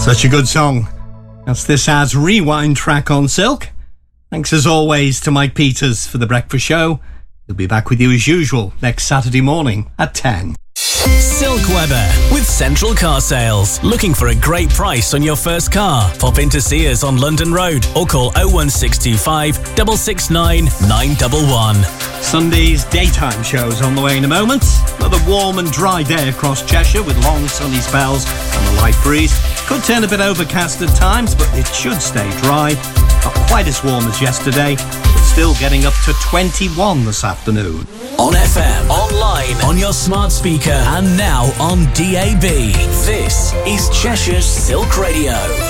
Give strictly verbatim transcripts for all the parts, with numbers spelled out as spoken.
Such a good song. That's this hour's rewind track on Silk. Thanks as always to Mike Peters for the breakfast show. He'll be back with you as usual next Saturday morning at ten. Silk Weather with Central Car Sales. Looking for a great price on your first car? Pop in to see us on London Road or call oh one six two five, six six nine, nine one one. Sunday's daytime show's on the way in a moment. Another warm and dry day across Cheshire with long sunny spells and a light breeze. Could turn a bit overcast at times, but it should stay dry. Not quite as warm as yesterday, but still getting up to twenty-one this afternoon. On F M, online, on your smart speaker, and now on D A B. This is Cheshire's Silk Radio.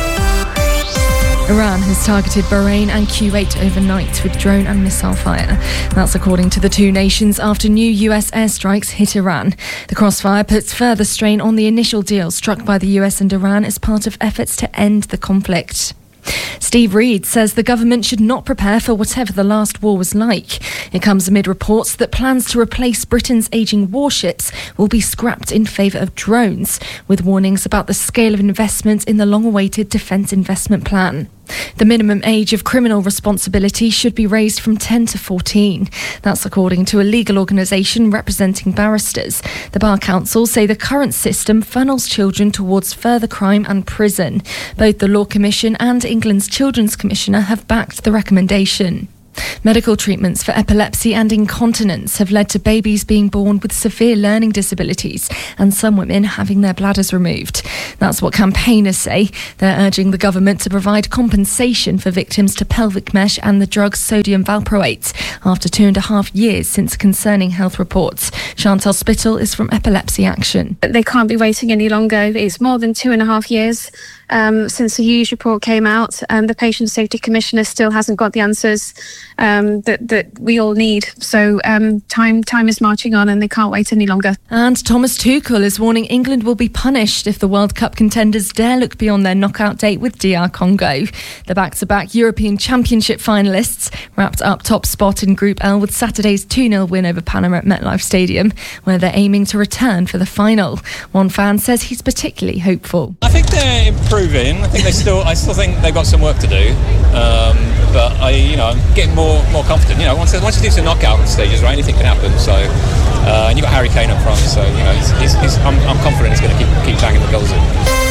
Iran has targeted Bahrain and Kuwait overnight with drone and missile fire. That's according to the two nations after new U S airstrikes hit Iran. The crossfire puts further strain on the initial deal struck by the U S and Iran as part of efforts to end the conflict. Steve Reid says the government should not prepare for whatever the last war was like. It comes amid reports that plans to replace Britain's ageing warships will be scrapped in favour of drones, with warnings about the scale of investment in the long-awaited Defence Investment Plan. The minimum age of criminal responsibility should be raised from ten to fourteen. That's according to a legal organisation representing barristers. The Bar Council say the current system funnels children towards further crime and prison. Both the Law Commission and England's Children's Commissioner have backed the recommendation. Medical treatments for epilepsy and incontinence have led to babies being born with severe learning disabilities and some women having their bladders removed. That's what campaigners say. They're urging the government to provide compensation for victims to pelvic mesh and the drug sodium valproate after two and a half years since concerning health reports. Chantal Spittle is from Epilepsy Action. They can't be waiting any longer. It's more than two and a half years um, since the Hughes report came out, and the Patient Safety Commissioner still hasn't got the answers um, that, that we all need. So um, time time is marching on and they can't wait any longer. And Thomas Tuchel is warning England will be punished if the World Cup contenders dare look beyond their knockout date with D R Congo. The back-to-back European Championship finalists wrapped up top spot in Group L with Saturday's two nil win over Panama at MetLife Stadium, where they're aiming to return for the final. One fan says he's particularly hopeful. I think they're improving. I think they still. I still think they've got some work to do. Um, but I, you know, I'm getting more more confident. You know, once once you do some knockout stages, right, anything can happen. So, uh, and you've got Harry Kane up front. So, you know, he's, he's, he's, I'm, I'm confident he's going to keep keep banging the goals in.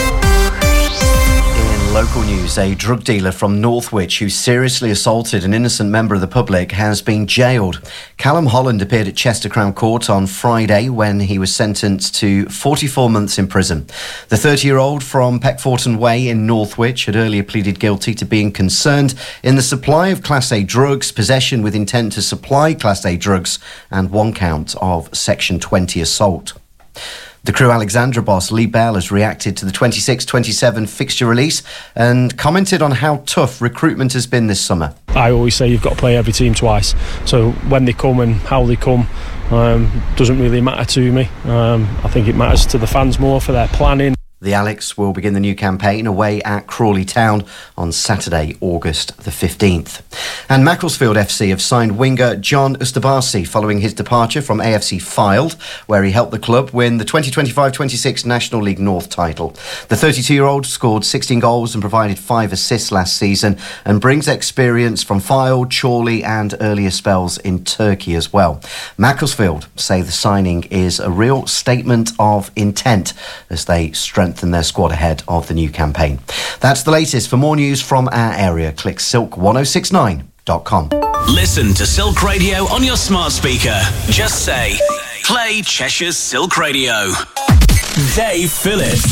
Local news, a drug dealer from Northwich who seriously assaulted an innocent member of the public has been jailed. Callum Holland appeared at Chester Crown Court on Friday when he was sentenced to forty-four months in prison. The thirty-year-old from Peckforton Way in Northwich had earlier pleaded guilty to being concerned in the supply of Class A drugs, possession with intent to supply Class A drugs, and one count of Section twenty assault. The Crewe Alexandra boss Lee Bell has reacted to the twenty-six twenty-seven fixture release and commented on how tough recruitment has been this summer. I always say you've got to play every team twice, so when they come and how they come um, doesn't really matter to me. Um, I think it matters to the fans more for their planning. The Alex will begin the new campaign away at Crawley Town on Saturday, August the fifteenth. And Macclesfield F C have signed winger John Ustabasi following his departure from A F C Fylde, where he helped the club win the twenty twenty-five twenty-six National League North title. The thirty-two-year-old scored sixteen goals and provided five assists last season and brings experience from Fylde, Chorley and earlier spells in Turkey as well. Macclesfield say the signing is a real statement of intent as they strengthen their squad ahead of the new campaign. That's the latest. For more news from our area, click silk ten sixty-nine dot com. Listen to Silk Radio on your smart speaker. Just say, play Cheshire's Silk Radio. Dave Phillips.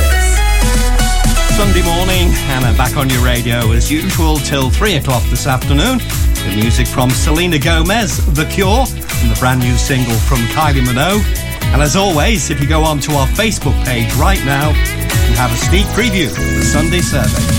Sunday morning, and I'm back on your radio as usual till three o'clock this afternoon. The music from Selena Gomez, The Cure, and the brand new single from Kylie Minogue. And as always, if you go onto our Facebook page right now, you have a sneak preview of the Sunday survey.